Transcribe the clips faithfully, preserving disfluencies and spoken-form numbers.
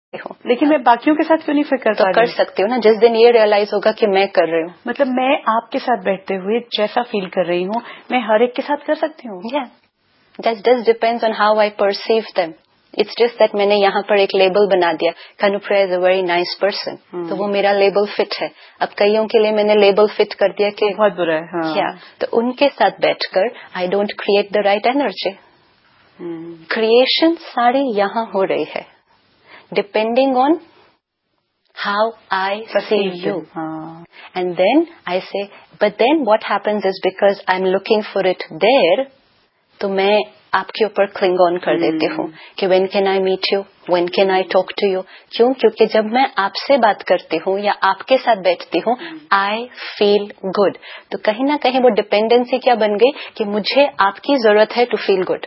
ہوں. لیکن میں باقیوں کے ساتھ کیوں نہیں فکر تو کر سکتی ہوں نا جس دن یہ ریئلائز ہوگا کہ میں کر رہی ہوں. مطلب میں آپ کے ساتھ بیٹھتے ہوئے جیسا فیل کر رہی ہوں میں ہر ایک کے ساتھ کر سکتی ہوں. Yeah. That just depends on how I perceive them. It's just that میں نے یہاں پر ایک لیبل بنا دیا Kanupriya is a very nice person. تو وہ میرا لیبل فٹ ہے. اب کئیوں کے لیے میں نے لیبل فٹ کر دیا کہ بہت برا ہے. ہاں. کیا تو ان کے ساتھ بیٹھ کر I don't create the right energy. Creation ساری یہاں ہو رہی ہے depending on how I C you. And then آئی سے but then what happens is because I am looking for it there تو میں آپ کے اوپر کلنگ آن کر دیتی ہوں کہ when can I meat you when can I talk to you. کیوں؟ کیونکہ جب میں آپ سے بات کرتی ہوں یا آپ کے ساتھ بیٹھتی ہوں آئی فیل گڈ. تو کہیں نہ کہیں وہ ڈپینڈنسی کیا بن گئی کہ مجھے آپ کی ضرورت ہے to feel good.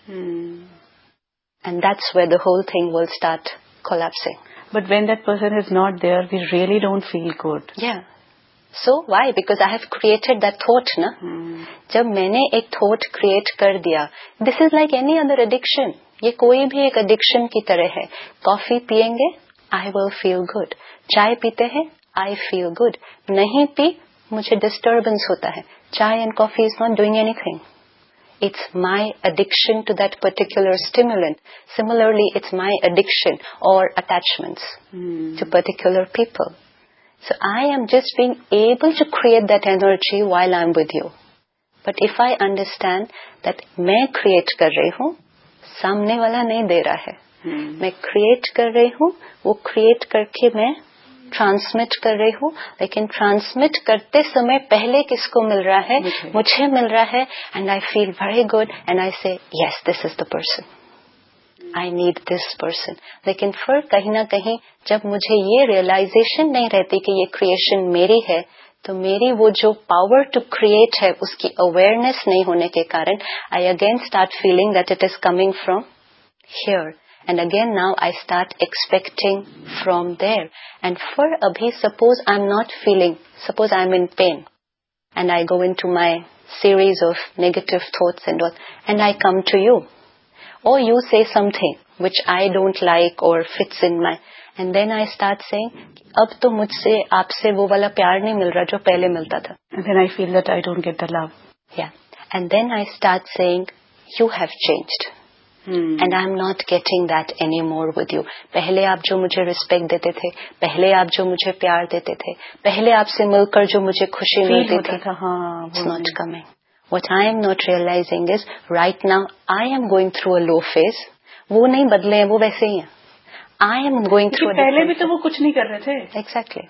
And that's where the whole thing will start collapsing. But when that person is not there, we really don't feel good. Yeah. So why? Because I have created that thought, na? Hmm. جب میں نے ایک thought create کر دیا, this is like any other addiction. یہ کوئی بھی ایک addiction کی طرح ہے. کافی پیئیں گے, I will feel good. چائے پیتے ہیں, I feel good. نہیں پی, مجھے disturbance ہوتا ہے. چائے and coffee is not doing anything. It's my addiction to that particular stimulant. Similarly, it's my addiction or attachments hmm. to particular people. So I am just being able to create that energy while I'm with you. But if I understand that میں create کر رہی ہوں, سامنے والا نہیں دے رہا ہے. hmm. میں create کر رہی ہوں, وہ create کر کے میں ٹرانسمٹ کر رہی ہوں, لیکن ٹرانسمٹ کرتے سمے پہلے کس کو مل رہا ہے؟ مجھے مل رہا ہے. And I feel very good and I سے یس دس از the person, I need this person. لیکن پھر کہیں نہ کہیں جب مجھے یہ ریئلائزیشن نہیں رہتی کہ یہ کریشن میری ہے, تو میری وہ جو پاور ٹو کریٹ ہے اس کی اویئرنیس نہیں ہونے کے کارن I again start feeling that it is coming from here. And again now I start expecting from there. And for abhi, suppose I'm not feeling, suppose I'm in pain and I go into my series of negative thoughts and all, and I come to you. Or you say something which I don't like or fits in my, and then I start saying, ab to mujhse aapse wo wala pyar nahi mil raha jo pehle milta tha. And then I feel that I don't get the love. Yeah. And then I start saying, you have changed. And I am not getting that any more with you. پہلے آپ جو مجھے respect دیتے تھے, پہلے آپ جو مجھے پیار دیتے تھے, پہلے آپ سے مل کر جو مجھے خوشی ملتی تھی, it's not coming. What I am not realising is right now I am going through a love phase. وہ نہیں بدلے ہیں, وہ ویسے ہی ہیں. I am going through. پہلے بھی تو وہ کچھ نہیں کر رہے تھے. ایگزیکٹلی.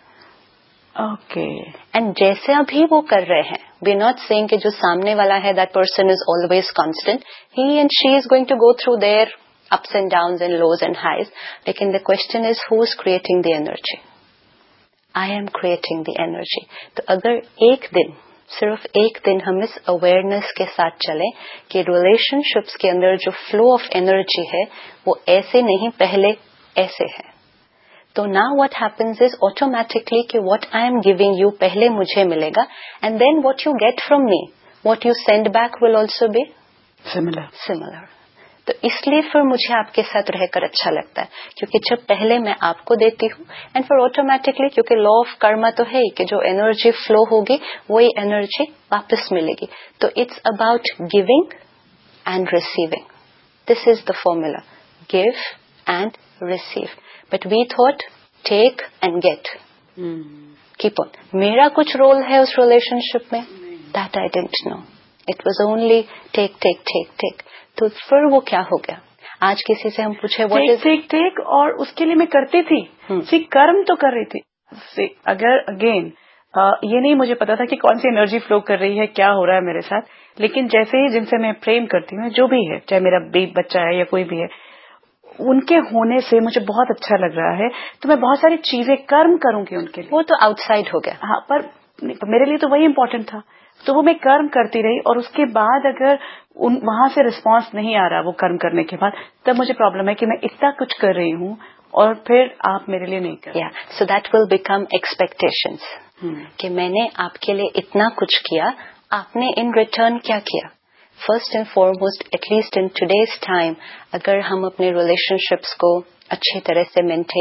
اوکے. اینڈ جیسے ابھی وہ کر رہے ہیں, وی ناٹ سیئنگ کہ جو سامنے والا ہے that person is always constant. He and she is going to go through their ups and Downs and loose and highs. لیکن the question is who is creating the energy. I am creating the energy. تو اگر ایک دن, صرف ایک دن ہم اس awareness کے ساتھ چلیں کہ ریلیشن شپس کے اندر جو فلو آف انرجی ہے وہ ایسے نہیں, پہلے ایسے ہے. تو نا واٹ ہیپنز از آٹومیٹکلی کہ what I am giving you پہلے مجھے ملے گا, and then what you get from me, what you send back will also be similar similar. تو اس لیے پھر مجھے آپ کے ساتھ رہ کر اچھا لگتا ہے, کیونکہ جب پہلے میں آپ کو دیتی ہوں اینڈ پھر آٹومیٹکلی, کیونکہ لا آف کرما تو ہے کہ جو انرجی فلو ہوگی وہی انرجی واپس ملے گی. تو it's about giving and receiving. This is the formula, give and receive. But we thought take and get. Hmm. Keep on. میرا کچھ رول ہے اس ریلیشن شپ میں, that I didn't know. It was only take, take, take, take. تو پھر وہ کیا ہو گیا؟ آج کسی سے ہم پوچھے what take, is take, take, اور اس کے لیے میں کرتی تھی. سی کرم تو کر رہی تھی. اگر اگین یہ نہیں مجھے پتا تھا کہ کون سی انرجی فلو کر رہی ہے, کیا ہو رہا ہے میرے ساتھ, لیکن جیسے ہی جن سے میں پریم کرتی ہوں, جو بھی ہے, چاہے میرا بچہ ہے یا کوئی بھی ہے, ان کے ہونے سے مجھے بہت اچھا لگ رہا ہے, تو میں بہت ساری چیزیں کرم کروں گی ان کے لیے. وہ تو آؤٹ سائڈ ہو گیا. ہاں, پر میرے لیے تو وہی امپورٹنٹ تھا, تو وہ میں کرم کرتی رہی, اور اس کے بعد اگر ان وہاں سے رسپانس نہیں آ رہا وہ کرم کرنے کے بعد, تب مجھے پرابلم ہے کہ میں اتنا کچھ کر رہی ہوں اور پھر آپ میرے لیے نہیں کر. So that will become expectations, کہ میں نے آپ کے لیے اتنا کچھ کیا, آپ نے ان ریٹرن کیا کیا. First and foremost, at least in today's time, اگر ہم اپنے ریلیشن شپس کو اچھی طرح سے مینٹین